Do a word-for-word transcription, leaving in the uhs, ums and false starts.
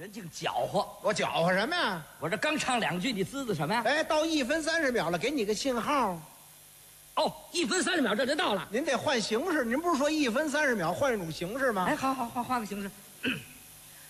人净搅和。 我搅和什么呀？ 我这刚唱两句，你滋滋什么呀？ 哎，到一分三十秒了，给你个信号。 哦，一分三十秒这就到了。 您得换形式，您不是说一分三十秒换一种形式吗？ 哎，好好换换个形式。